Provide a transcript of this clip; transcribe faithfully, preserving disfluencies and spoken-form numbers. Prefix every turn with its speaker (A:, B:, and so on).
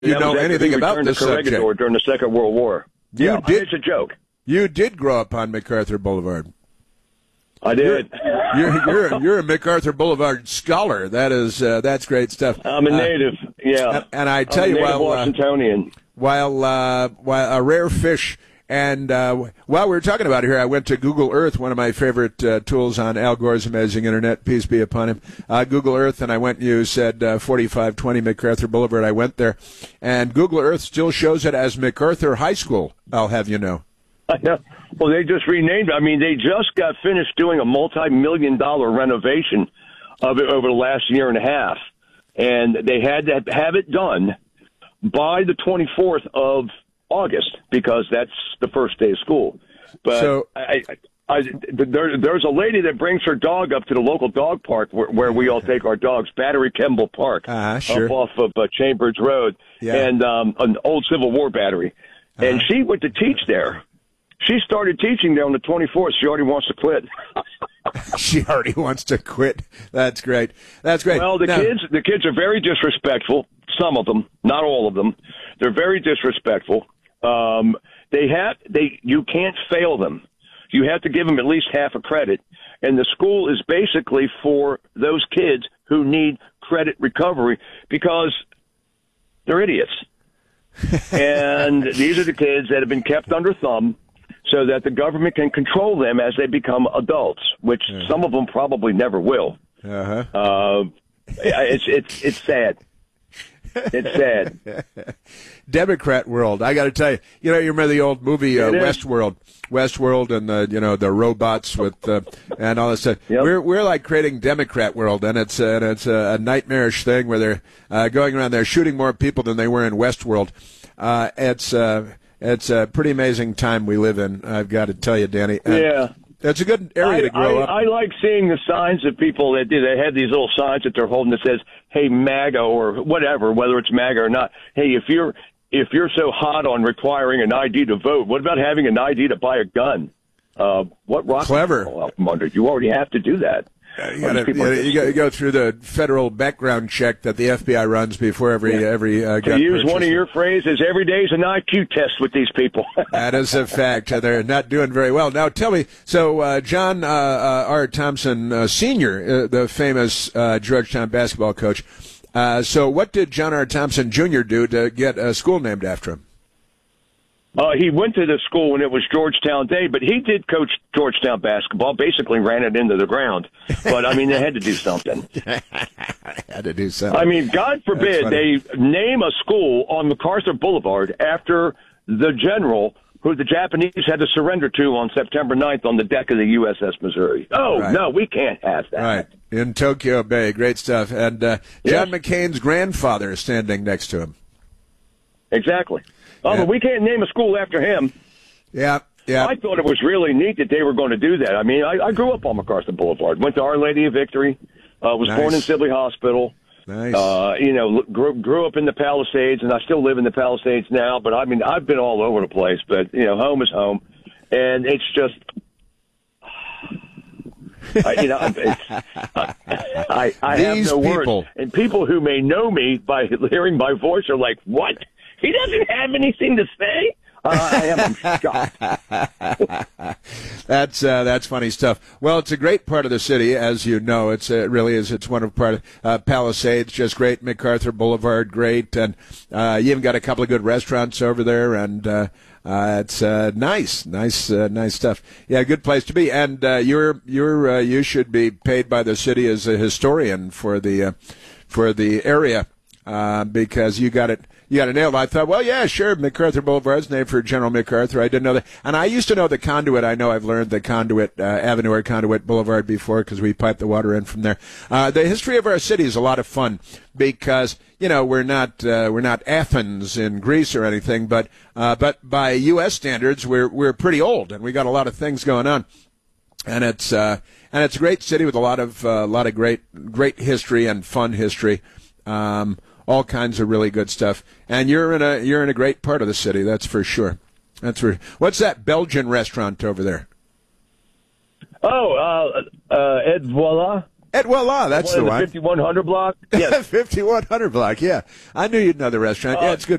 A: you know anything about this subject
B: during the Second World War.
A: You
B: yeah,
A: did,
B: it's a joke.
A: You did grow up on MacArthur Boulevard.
B: I did.
A: You're you're, you're, you're a MacArthur Boulevard scholar. That is uh, that's great stuff.
B: I'm a native. Uh, yeah,
A: and, and I tell
B: I'm
A: you,
B: a native
A: while
B: Washingtonian.
A: Uh, while uh, while a rare fish. And uh, while we were talking about it here, I went to Google Earth, one of my favorite uh, tools on Al Gore's amazing internet, peace be upon him, uh, Google Earth, and I went and you said uh, forty-five twenty MacArthur Boulevard. I went there, and Google Earth still shows it as MacArthur High School, I'll have you know.
B: I know. Well, they just renamed it. I mean, they just got finished doing a multi-million dollar renovation of it over the last year and a half, and they had to have it done by the twenty-fourth of August, because that's the first day of school. But
A: so,
B: I, I, I, there, there's a lady that brings her dog up to the local dog park where, where we all take our dogs, Battery Kemble Park,
A: uh, sure.
B: up off of uh, Chambers Road,
A: yeah.
B: and um, an old Civil War battery. Uh-huh. And she went to teach there. She started teaching there on the twenty-fourth. She already wants to quit.
A: She already wants to quit. That's great. That's great.
B: Well, the
A: now,
B: kids, the kids are very disrespectful. Some of them, not all of them. They're very disrespectful. Um, they have, they, you can't fail them. You have to give them at least half a credit. And the school is basically for those kids who need credit recovery because they're idiots. And these are the kids that have been kept under thumb so that the government can control them as they become adults, which yeah. some of them probably never will.
A: Uh-huh.
B: Uh, it's, it's, it's sad. It's sad.
A: Democrat world. I got to tell you, you know, you remember the old movie uh, Westworld, Westworld, and the you know the robots with uh, and all that stuff.
B: Yep.
A: We're we're like creating Democrat world, and it's uh, and it's a, a nightmarish thing where they're uh, going around there shooting more people than they were in Westworld. Uh, it's uh, it's a pretty amazing time we live in. I've got to tell you, Danny. Uh,
B: yeah.
A: It's a good area
B: I,
A: to grow
B: I,
A: up.
B: I like seeing the signs of people that do. They have these little signs that they're holding that says, "Hey, MAGA," or whatever, whether it's MAGA or not. Hey, if you're if you're so hot on requiring an I D to vote, what about having an I D to buy a gun? Uh, what rock?
A: Clever.
B: Out from under? You already have to do that.
A: Uh, you, gotta, you, gotta, you, go, you go through the federal background check that the F B I runs before every yeah. every. Uh,
B: to use one of your phrases, every day is an I Q test with these people.
A: That is a fact. They're not doing very well. Now, tell me, so uh, John uh, uh, R. Thompson uh, Senior, uh, the famous uh, Georgetown basketball coach. Uh, so, what did John R. Thompson Junior do to get a school named after him?
B: Uh, he went to the school when it was Georgetown Day, but he did coach Georgetown basketball, basically ran it into the ground. But, I mean, they had to do something.
A: had to do something.
B: I mean, God forbid they name a school on MacArthur Boulevard after the general who the Japanese had to surrender to on September ninth on the deck of the U S S Missouri. Oh, right. No, we can't have that.
A: Right. In Tokyo Bay. Great stuff. And uh, John
B: yes.
A: McCain's grandfather is standing next to him.
B: Exactly. Oh,
A: yeah.
B: but we can't name a school after him.
A: Yeah, yeah.
B: I thought it was really neat that they were going to do that. I mean, I, I grew up on MacArthur Boulevard. Went to Our Lady of Victory. Uh, was
A: nice.
B: born in Sibley Hospital.
A: Nice.
B: Uh, you know, grew, grew up in the Palisades, and I still live in the Palisades now. But, I mean, I've been all over the place. But, you know, home is home. And it's just... I, you know, it's, I, I, I have no
A: people.
B: words. And people who may know me by hearing my voice are like, what? He doesn't have anything to say? Uh, I am shocked.
A: that's uh, that's funny stuff. Well, it's a great part of the city, as you know. It's uh, it really is. It's one of part of uh, Palisades, just great. MacArthur Boulevard, great, and uh, you even got a couple of good restaurants over there, and uh, uh, it's uh, nice, nice, uh, nice stuff. Yeah, good place to be. And uh, you're you're uh, you should be paid by the city as a historian for the uh, for the area uh, because you got it. You got it nailed. I thought, well, yeah, sure, MacArthur Boulevard's named for General MacArthur. I didn't know that. And I used to know the Conduit. I know I've learned the Conduit uh, Avenue or Conduit Boulevard before because we pipe the water in from there. Uh, the history of our city is a lot of fun because, you know, we're not uh, we're not Athens in Greece or anything, but uh, but by U S standards, we're we're pretty old and we got a lot of things going on. And it's uh, and it's a great city with a lot of a uh, lot of great great history and fun history. Um, all kinds of really good stuff. And you're in a you're in a great part of the city, that's for sure. That's for what's that Belgian restaurant over there?
B: Oh, uh, uh, Ed Voila.
A: Edwell Law, that's
B: one
A: the
B: in
A: one.
B: fifty-one hundred block? Yes.
A: fifty-one hundred block, yeah. I knew you'd know the restaurant.
B: Uh,
A: yeah, it's good.